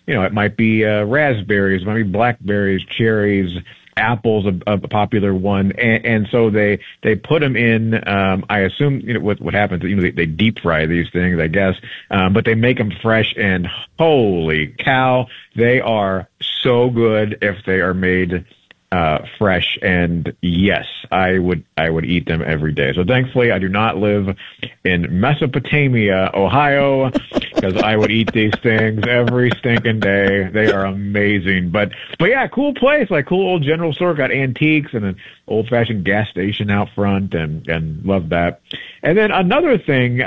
it might be raspberries, it might be blackberries, cherries, apple's a popular one, and so they put them in. I assume what happens. They deep fry these things, I guess, but they make them fresh, and holy cow, they are so good if they are made fresh. And yes, I would eat them every day. So thankfully, I do not live in Mesopotamia, Ohio, because I would eat these things every stinking day. They are amazing. But yeah, cool place, like cool old general store, got antiques and an old fashioned gas station out front, and love that. And then another thing.